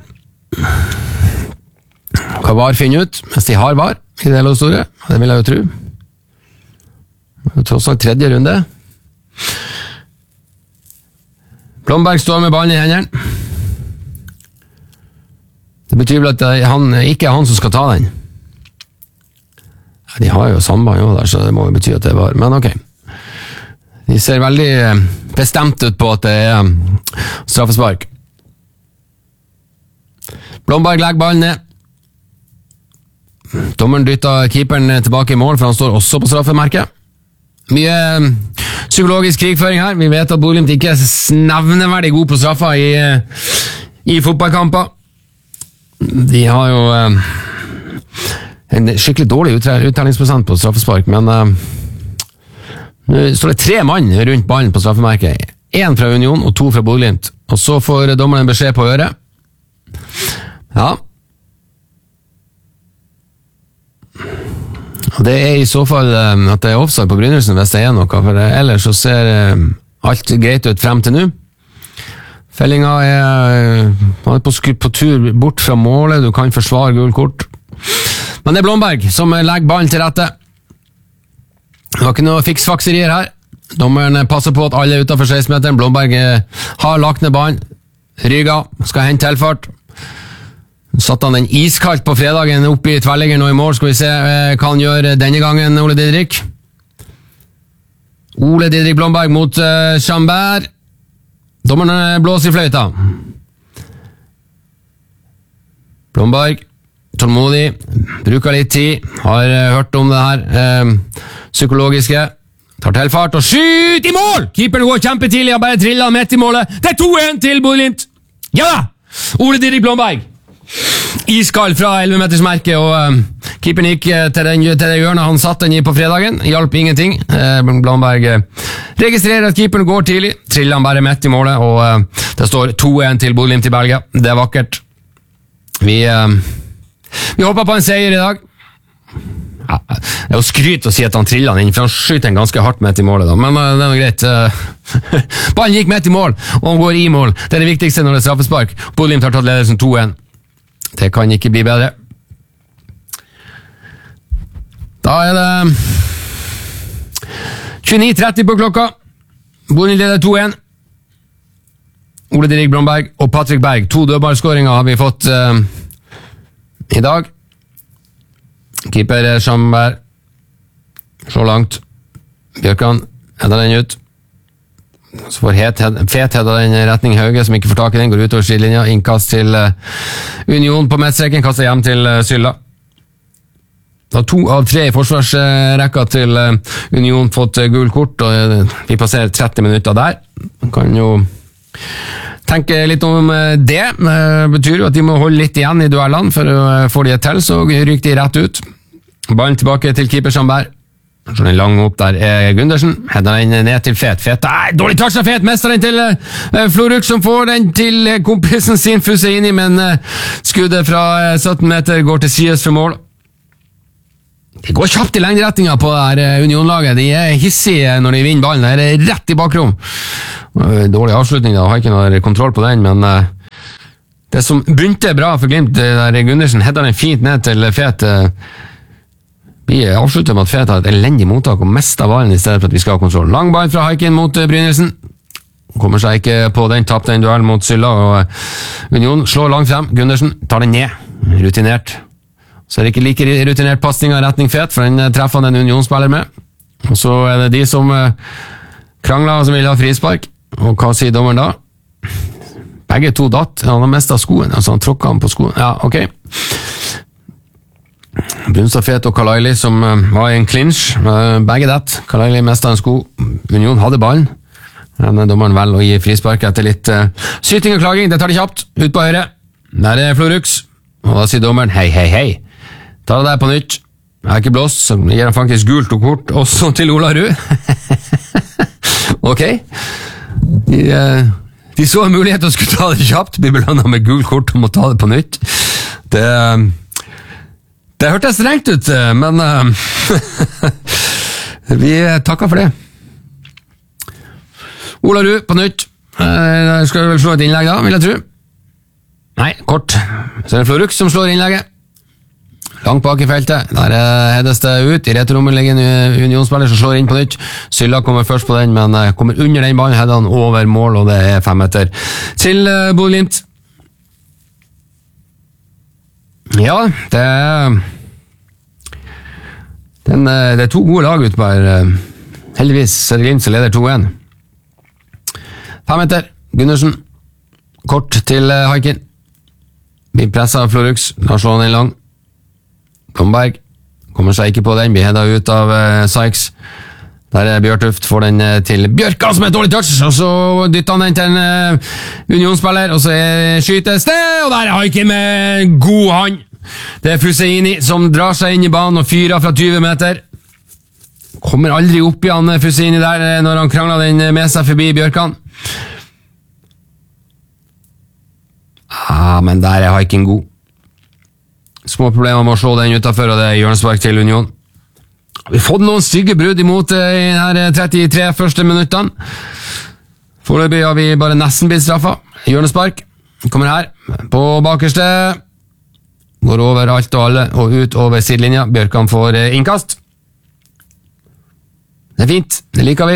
Hva V A R finner ut, mens de har V A R i det hele store, det vil jeg jo tro. Det er tross alt tredje runde. Blomberg står med ballen i hendene. Det betyr vel at det han, ikke er han som skal ta den. De har jo samband jo der, så det må jo bety at det var, men ok. De ser veldig bestemt ut på at det er straffespark. Blomberg legger ballen ned. Dommeren dytter keeperen tilbake i mål, for han står også på straffemerket. Mye psykologisk krigføring her. Vi vet at Bodø/Glimt ikke er nevneverdig god på straffa i, i fotballkamper. De har jo en skikkelig dårlig uttellingsprosent på straffespark, men nå står det tre mann rundt ballen på straffemerket. En fra Union og to fra Bodø/Glimt. Og så får dommeren en beskjed på øret. Ja. Og det er i så fall at det er offside på Brynildsen hvis det er noe, for ellers så ser alt greit ut frem til nå. Fellinga er, er på, på tur bort fra målet, du kan forsvare gul kort. Men det er Blomberg som legger ballen til rette. Det var ikke noe fiksfakserier her. Dommeren passer på at alle er utenfor seksten meteren. Blomberg har lagt ned ballen. Ryga skal hente tilfart. Satt han den iskaldt på fredagen oppe i tverrleggeren og i mål. Skal vi se hva han gjør denne gangen, Ole Didrik. Ole Didrik Blomberg mot uh, Chambert. Dommerne blåser i fløyta. Blomberg, tålmodig, bruker litt tid, har uh, hørt om det her uh, psykologiske. Tar til fart og skyt i mål! Keeperen går kjempetidlig, han bare triller midt i målet. Det er to en til Bodø/Glimt. Ja da! Ole Didrik Blomberg. Iskald fra elleve meters merke, og uh, keeperen gikk uh, til, den, til det hjørnet han satt den i på fredagen. Hjalp ingenting. Uh, Blomberg uh, registrerer at keeperen går tidlig. Triller han bare midt i målet, og uh, det står to en til Bodø/Glimt i Belgia. Det er vakkert. Vi, uh, vi håper på en seier i dag. Ja, det er jo skryt å si at han triller han inn, for han skyter den ganske hardt midt i målet da. Men uh, det er jo greit. Uh, ballen gikk midt i mål, og han går i mål. Det er det viktigste når det er straffespark. Bodø/Glimt har tatt ledelsen to en. Det kan ikke bli bedre. Da er det tjueni tretti på klokka. Bodø leder to en. Ole Didrik Blomberg og Patrick Berg. To dødballskåringer har vi fått uh, i dag. Keeper Chambert. Så langt. Bjørkan hedder den ut. Så får het, fet hedda den retning Hauge, som ikke får tak i den, går ut over skilinja. Innkast til uh, Union på midtstreken, kaster hjem til uh, Sylla. Da to av tre i forsvarsrekka til uh, Union fått uh, gul kort, og uh, vi passerer tretti minutter der. Man kan jo tenke litt om uh, det. Uh, betyr jo at de må holde litt igjen i duellene, for å uh, få de til, så ryker de rett ut. Ballen tilbake til keeper Chambert. Så den lang opp der er Gundersen. Hedder den ned til Fet. Fet, nei, dårlig touch av Fet. Mester den til uh, Floruk, som får den til kompisen sin Fuseini, men uh, skuddet fra uh, sytten meter går til sides for mål. Det går kjapt i lengderetninga på det her uh, Union-laget. De er hissige når de vinner ballen. Det er rett i bakrom. Uh, dårlig avslutning da, har ikke noe kontroll på den, men uh, det som begynte bra for Glimt, der Gundersen hedder den fint ned til Fet. Uh, Vi avslutter med at Fet har et elendig mottak og mister ballen i stedet for at vi skal ha kontroll. Lang ball fra Haikin mot Brynildsen. Kommer seg ikke på den, tappte en duell mot Sylla, og Union slår langt frem. Gundersen tar den ned. Rutinert. Så er det ikke like rutinert passning av retning Fet, for den treffer han en Union-spiller med. Og så er det de som krangler og som vil ha frispark. Og hva sier dommeren da? Begge to datt. Han har mistet skoen, altså han tråkket han på skoen. Ja, ok. Brunstad, Fet og Kalaili som uh, var i en clinch, uh, begge dett. Kalaili mistet en sko. Union hadde ballen. Men dommeren vel å gi frispark etter litt uh, syting og klaging. Det tar det kjapt. Ut på høyre. Der er Florux. Og da sier dommeren hei, hei, hei. Ta det der på nytt. Jeg har ikke blåst, så gir han faktisk gult og kort også til Ola Rud. Ok. De, uh, de så en mulighet til å skulle ta det kjapt. Blir belønnet med gult kort og må ta det på nytt. Det uh, Det hørtes strengt ut, men uh, vi takker for det. Ola Rud på nytt. Uh, skal vel slå et innlegg da, vil jeg tro. Nei, kort. Så er det Florux som slår innlegget. Langt bak i feltet. Der uh, hedes det ut. I returrommet ligger en Unionsspiller som slår inn på nytt. Sylla kommer først på den, men uh, kommer under den ballen, heder han over mål, og det er fem meter til uh, Bodø/Glimt. Ja, det er, den, det er to gode lag ute på her. Heldigvis er det Glimt som leder to en. Fem meter, Gundersen. Kort til Haikin. Blir presset av Florux. Da slår han en lang. Blomberg kommer seg ikke på den. Blir hedet ut av uh, Sykes. Der er Bjørtuft, får den til Bjørkan som er et dårlig touch, og så dytter han den til en uh, Unionsspiller, og så skytes det, og der er Haikin med god hånd. Det er Fuseini som drar seg inn i banen og fyrer fra tyve meter. Kommer aldri opp i han Fuseini der når han krangler den med seg forbi Bjørkan. Ah, men der er Haikin god. Små problemer med å slå den utenfor, og det er hjørnespark til Union. Vi har fått noen stygge brudd imot i de trettitre første minuttene. Foreløpig har vi bare nesten blitt straffet. Hjørnespark kommer her, på bakerste. Går over alt og alle, og ut over sidelinja. Bjørkan får innkast. Det er fint, det liker vi.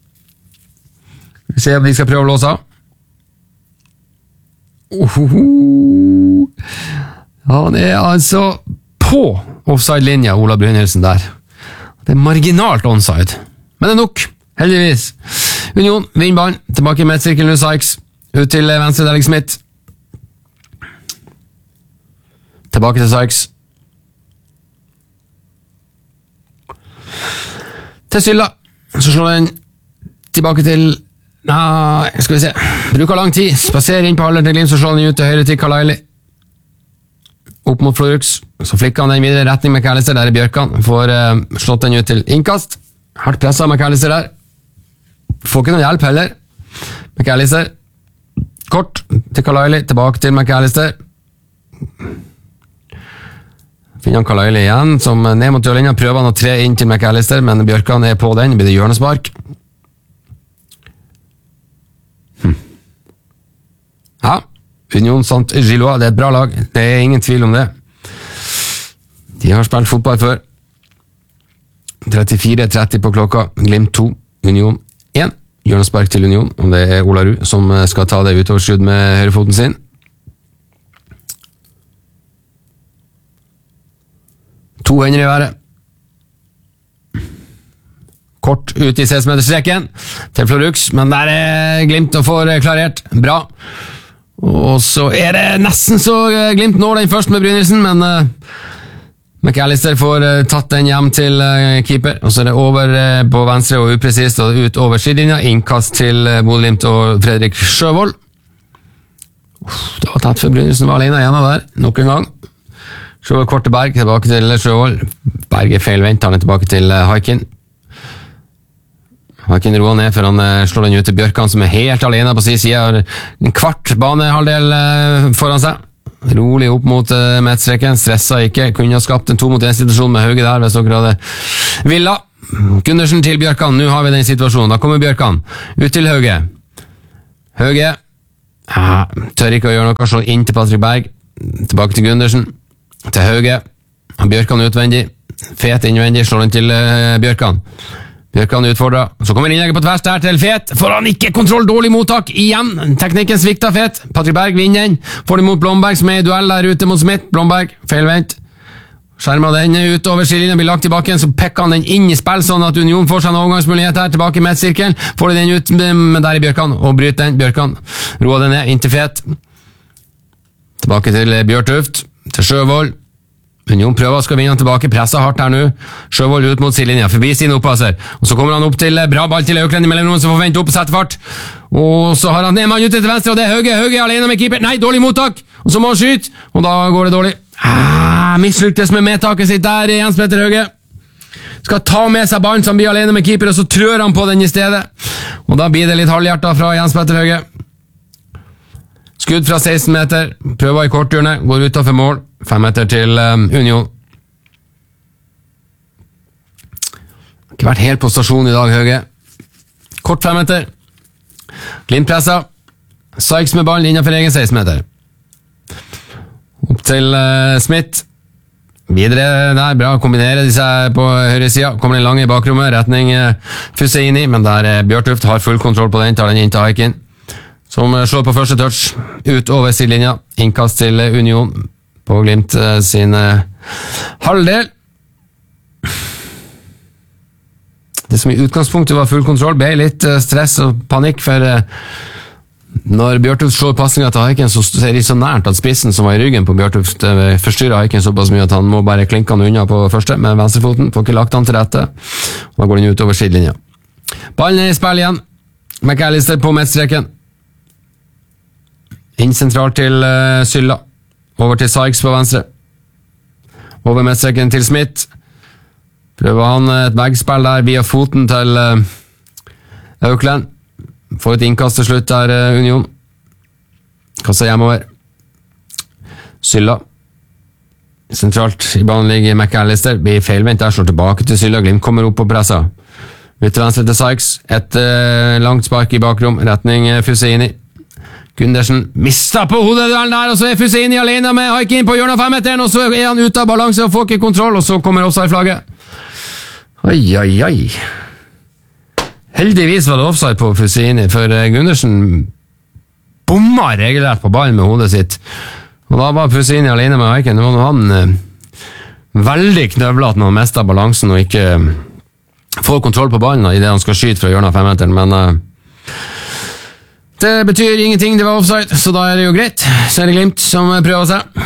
Vi ser om de skal prøve å låse av. Ohoho. Han er altså på offside-linja, Ola Brynildsen der. Det er marginalt onside. Men det er nok, heldigvis. Union, vinner ballen, tilbake i midtsirkelen nå, Sykes. Ut til venstre, Alex Smith. Tilbake til Sykes. Til Sylla. Så slår den tilbake til... Nei, skal vi se. Bruker lang tid. Spaserer inn på halvdelen til Glimt, så slår den ut til høyre til Kalaili. Opp mot Florux, så flikker han den videre retning McAllister, der er Bjørkan, får uh, slått den ut til innkast, hardt presset McAllister der, får ikke noen hjelp heller, McAllister, kort til Kalaili, tilbake til McAllister, finner han Kalaili igjen, som ned mot dørlinja, prøver han å tre inn til McAllister, men Bjørkan er på den, blir det hjørnespark. Hm. Ja, Union Saint-Gillois, det er et bra lag, det er ingen tvil om det. De har spilt fotball før. trettifire tretti på klokka, Glimt to, Union én. Hjørnespark til Union, og det er Olarud som skal ta det utoverskudd med høyrefoten sin. To hender i været. Kort ut i seksten-meterstreken til Florux, men der er Glimt og får klarert. Bra. Og så er det nesten så Glimt når den først med Brynildsen, men uh, McAllister får uh, tatt den hjem til uh, keeper, og så er det over uh, på venstre og upresist, og ut over skidlinja, innkast til uh, Bodø-Glimt og Fredrik Sjøvold. Uff, det var tatt for Brynildsen, var alene igjen av der, nok en gang. Sjøvold kort til Berg, tilbake til Sjøvold. Berg er feilvendt, han er tilbake til uh, Haikin. Haikin roer ned, for han uh, slår den ut til Bjørkan, som er helt alene på sin side, har en kvart banehalvdel uh, foran seg. Rolig opp mot uh, midtstreken, stressa ikke, kunne ha skapt en to mot en situasjon med Hauge der, hvis dere hadde villa. Gundersen til Bjørkan, nå har vi den situasjonen, da kommer Bjørkan, ut til Hauge. Hauge, ja, tør ikke å gjøre noe, slår inn til Patrick Berg, tilbake til Gundersen, til Hauge, Bjørkan utvendig, Fet innvendig, slår den til uh, Bjørkan. Bjørkan utfordrer, så kommer innlegget på tvers der til Fet, får han ikke kontroll, dårlig mottak, igjen, teknikken svikter Fet, Patrick Berg vinner den, får det mot Blomberg som er i duell der ute mot Smith, Blomberg, feilvendt, skjermer den ut over skillinjen, blir lagt tilbake igjen, så pekker han den inn i spill, sånn at Union får seg en overgangsmulighet her, tilbake i midtsirkelen, får de den ut, men der er Bjørkan, og bryter den, Bjørkan, roer den ned, inn til Fet, tilbake til Bjørtuft, til Sjøvold, Union prøver å skal vinne han tilbake, presser hardt her nå, Sjøvold ut mot sidelinja, forbi sin oppasser, og så kommer han opp til bra ball til Auklend i mellomrom, som får vente opp og sette fart, og så har han ned mann ute til venstre, og det er Hauge, Hauge alene med keeper, nei, dårlig mottak, og så må han skyte, og da går det dårlig, ah, mislyktes med medtaket sitt der, Jens Petter Hauge, skal ta med seg ballen som blir alene med keeper, og så trør han på den i stedet, og da blir det litt halvhjertet fra Jens Petter Hauge. Skudd fra seksten meter, prøver i korthjørnet, går utenfor mål, fem meter til um, Union. Ikke vært helt på stasjon i dag, Hauge. Kort fem meter. Glimt presser. Sykes med ballen innenfor egen seksten meter. Opp til uh, Smith. Videre der, bra, kombinerer de seg på høyre siden. Kommer den lange i bakrommet, retning uh, Fusseini, men der uh, Bjørtuft har full kontroll på den, tar den inn til Haikin. Som slår på første touch, ut over sidelinja, innkast til Union på Glimt sin uh, halvdel. Det som i utgangspunktet var full kontroll, ble litt uh, stress og panikk, for uh, når Bjørtuft slår passningen til Haikin, så er de så nært at spissen som var i ryggen på Bjørtuft uh, forstyrrer Haikin såpass mye at han må bare klinke han unna på første med venstrefoten, får ikke lagt han til rette, og da går den ut over sidelinja. Ballen er i spill igjen, McAllister på midtstreken. Inn sentralt til uh, Sylla, over til Sykes på venstre, over midtstreken til Smith, prøver han et veggspill der via foten til uh, Auklend, får et innkast til slutt der uh, Union, kastet hjemover, Sylla, sentralt i banen ligger McAllister, blir feilvendt der, slår tilbake til Sylla, Glimt kommer opp på pressa, ut til venstre til Sykes, et uh, langt spark i bakrom, retning uh, Fusseini, Gundersen mistet på hodet der, og så er Fusseini alene med Haikin på hjørnet av femmeteren, og så er han ute av balanse og får ikke kontroll, og så kommer offside flagget. Oi, oi, oi. Heldigvis var det offside på Fusseini, for Gundersen bomma regelrett på ballen med hodet sitt, Og da var Pussini alene med Eiken. Det var noe han eh, veldig knøvlet når han mistet balansen og ikke eh, får kontroll på ballen i det han skal skyte fra hjørnet av femmeteren, men eh, det betyr ingenting, det var offside, så da er det jo greit. Så er det Glimt som prøver seg.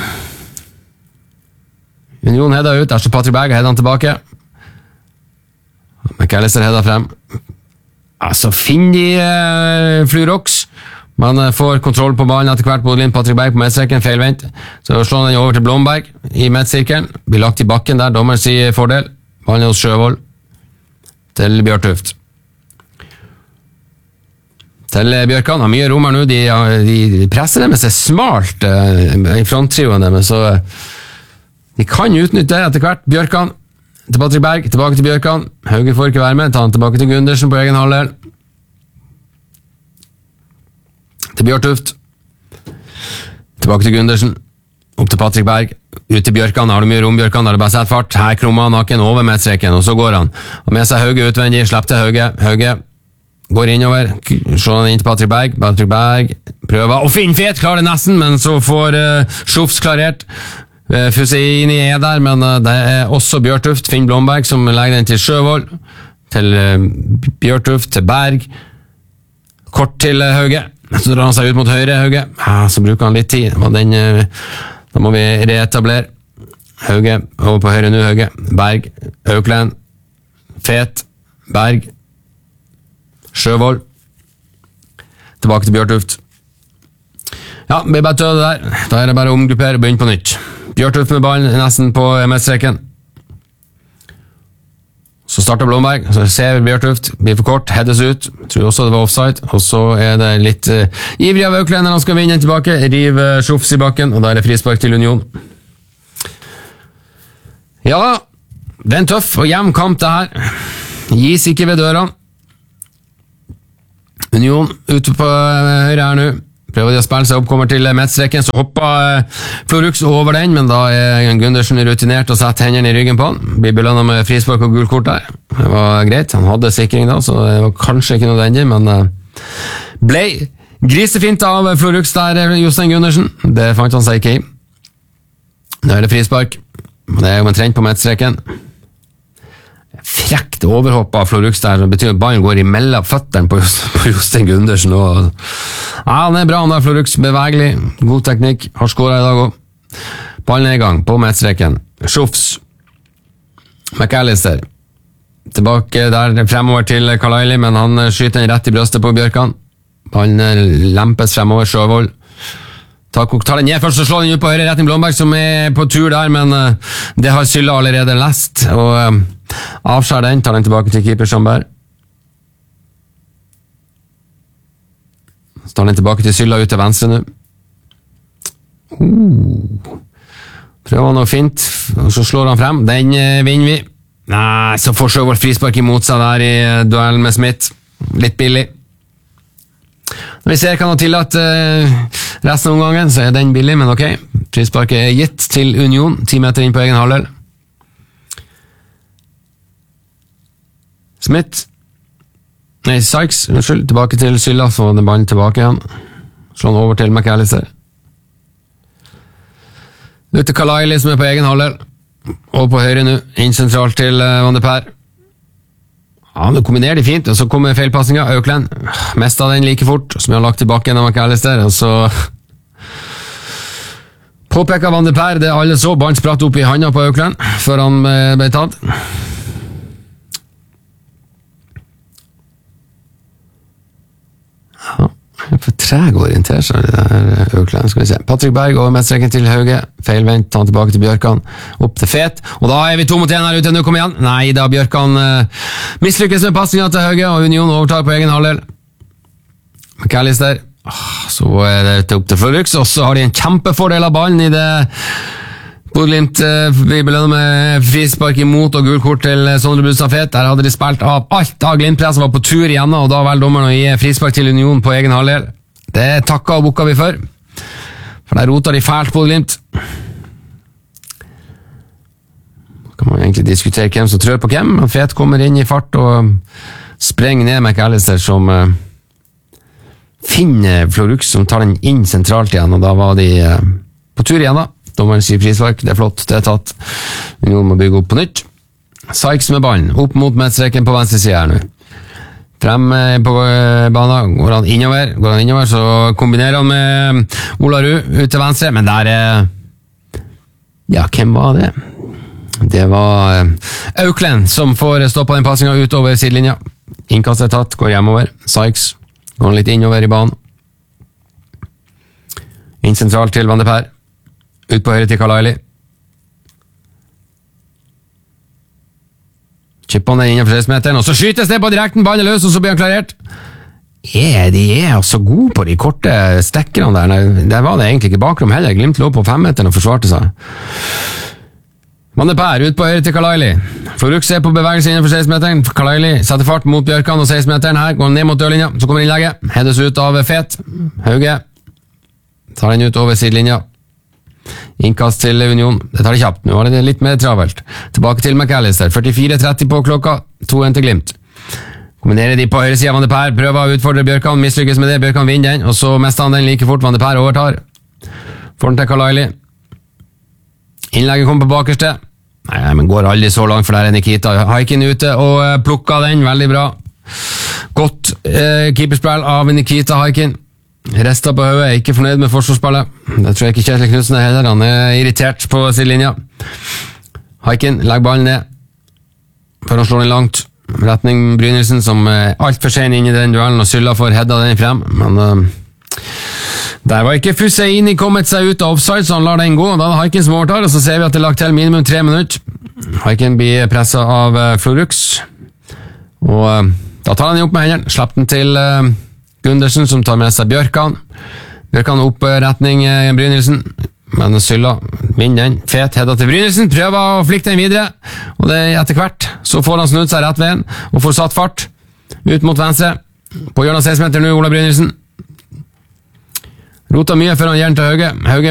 Union hedda ut, der står Patrick Berg, hedda han tilbake. McAllister hedda frem. Altså, finner de eh, Flurox. Man eh, får kontroll på ballen etter hvert på Glimt. Patrick Berg på midtstreken, feilvendt. Så slår han den over til Blomberg i midtsirkelen. Blir lagt i bakken der, dommer sier fordel. Ballen er hos Sjøvold. Til Bjørtuft. Til Bjørkan, har mye rom her nå, de, de presser dem med seg smalt uh, i fronttrioen dem, så uh, de kan utnytte det etter hvert. Bjørkan, til Patrick Berg, tilbake til Bjørkan, Hauge får ikke være med, ta han tilbake til Gundersen på egen halvdel. Til Bjørtuft, tilbake til Gundersen, opp til Patrick Berg, ut til Bjørkan, har du mye rom Bjørkan, har du bare sett fart, her krummer han naken over med streken, og så går han, og med seg Hauge utvendig, slapp til Hauge, Hauge, går innover, slår han inn til Patrick Berg, Patrick Berg prøver å finne fet, klarer nesten, men så får uh, Schufs klarert. Uh, Fuseini er der, men uh, det er også Bjørtuft, Finn Blomberg, som legger den til Sjøvold, til uh, Bjørtuft, til Berg, kort til uh, Hauge, så drar han seg ut mot høyre, Hauge, ja, så bruker han litt tid, den, uh, da må vi reetablere. Hauge, over på høyre nå, Hauge, Berg, Aukland, fet, Berg, Sjøvold tilbake til Bjørtuft. Ja, det blir bare tøde der. Da er det bare å omgruppere og begynne på nytt. Bjørtuft med ballen nesten på midtstreken. Så starter Blomberg, så ser Bjørtuft, blir for kort, heades ut, tror også det var offside, og så er det litt uh, ivrig av Økland når han skal vinne den tilbake, river uh, Schufs i bakken, og da er det frispark til Union. Ja, det er en tøff og jevn kamp det her. Gis ikke ved dørene. Union ute på høyre her nå, prøver de å spille seg opp, kommer til midtstreken, så hopper uh, Florux over den, men da er Gundersen rutinert og setter hendene i ryggen på han, blir belønnet med frispark og gult kort der. Det var greit, han hadde sikring da, så det var kanskje ikke nødvendig, men uh, ble grisefint av Florux der, Jostein Gundersen, det fant han seg ikke i. Nå er det frispark, det er jo omtrent på midtstreken. Frekt overhopp av Florux der, det betyr at ballen går imellom føttene på, på Jostein Gundersen. Og, ja, han er bra, han er Florux, bevegelig, god teknikk, har skåret i dag også. Ballen er i gang, på midtstreken. Schufs, McAllister, tilbake der, fremover til Kalaili, men han skyter den rett i brøstet på Bjørkan. Ballen lempes fremover, Sjøvold. tar den ned først og slår den ut på høyre rett i Blomberg som er på tur der, men uh, det har Sylla allerede lest og uh, avskjær den, tar den tilbake til keeper Sandberg, så tar den tilbake til Sylla ut til venstre nå. uh. Prøver han noe fint og så slår han frem, den uh, vinner vi. Nei, så får Sjøvold frispark imot seg der i uh, duellen med Smith, litt billig. Når vi ser kan ha tillatt uh, resten av omgangen, så er den billig, men ok. Frisparket er gitt til Union, ti meter inn på egen halvdel. Smith. Nei, Sykes, unnskyld, tilbake til Sylla, så den ballen tilbake igjen. Slår den over til McAllister. Ut til Kalaili som er på egen halvdel. Og på høyre nå, inn sentralt til uh, Van de Per. Ja, det kombinerer de fint, og så kommer feilpassingen. Økland, mest av den like fort, som jeg har lagt i bakken av McAllister, og så påpeker Van de Per, det alle så, ballen spratt opp i handa på Økland, før han ble tatt. Ja, for treg å orientere seg det der Økland, skal vi se. Patrick Berg over midtstreken til Hauge, feilvendt, ta han tilbake til Bjørkan, opp til Fet, og da er vi to mot en her ute, nå kom igjen. Nei, da Bjørkan uh, mislykkes med passningen til Hauge, og Union overtar på egen halvdel. McAllister, ah, så er det opp til Florux, og så har de en kjempefordel av ballen i det Bodø/Glimt uh, vi belønner med frispark imot og gul kort til Sondre Brustad Fet. Der hadde de spilt av alt av Glimt-press, var på tur igjen, og da vel dommeren å gi frispark til Union på egen halvdel. Det takka og bukka vi for, for der roter de fælt Bodø/Glimt. Kan man egentlig diskutere hvem som trør på hvem, men Fet kommer inn i fart og sprenger ned McAllister som uh, finner Florux som tar den inn sentralt igjen, og da var de uh, på tur igjen da. Dommeren sier frispark, det er flott, det er tatt. Union må bygge opp på nytt. Sykes med ballen, opp mot midtstreken på venstre side her nå. Frem på banen, går han innover, går han innover, så kombinerer han med Olarud ut til venstre, men der er... Ja, hvem var det? Det var Auklend som får stoppet den passingen utover sidelinja. Innkast er tatt, går hjemover. Sykes går litt innover i banen. Inn sentralt til Van de Per. Ut på høyre til Kalaili. Chipper han den innenfor seksten meteren, og så skytes det på direkten, ballen er løs, og så blir han klarert. Ja, de er altså gode på de korte stekkerne der. Nei, der var det egentlig ikke bakrom heller. Glimt lå på femmeteren og forsvarte seg. Van de Per ut på høyre til Kalaili. Florux er på bevegelse innenfor seksten meteren. Kalaili setter fart mot Bjørkan og seksten meteren her. Går han ned mot dørlinja, så kommer innlegget. Hedes ut av Fet. Hauge tar den ut over sidelinja. Innkast til Union. Det tar det kjapt. Nå var det litt mer travelt. Tilbake til McAllister. førtifire tretti på klokka. to en til Glimt. Kombinerer de på høyre siden. Van de Per prøver å utfordre Bjørkan. Mislykkes med det. Bjørkan vinner den, og så mister han den like fort. Van de Per overtar. Får den til Kalaili. Innlegget kommer på bakerste. Nei, men går aldri så langt, for der er Nikita Haikin ute og plukka den. Veldig bra. Godt eh, keeperspill av Nikita Haikin. Resta på høyet, ikke fornøyd med forsvarsspillet. Det tror jeg ikke Kjetil Knudsen er heller. Han er irritert på sidelinja. Haikin legger ballen ned før han slår den langt. Retning Brynildsen, som er alt for sen inn i den duellen, og Sylla får hedda den frem. Men uh, der var ikke Fusseini kommet seg ut av offside, så han lar den gå. Da er det Haikin som overtar, og så ser vi at det er lagt til minimum tre minutter. Haikin blir presset av uh, Florux. Og uh, da tar han den opp med hendene, slipper den til uh, Gundersen, som tar med seg Bjørkan. Bjørkan opp retning uh, Brynildsen. Men Sylla vinner den. Fet hedda til Brynildsen, prøver å flikke den videre, og det er etter hvert så får han snudd seg rett veien og får satt fart ut mot venstre på hjørnet seksten meter nå. Ola Brynildsen rota mye før han gjør den til Hauge. Hauge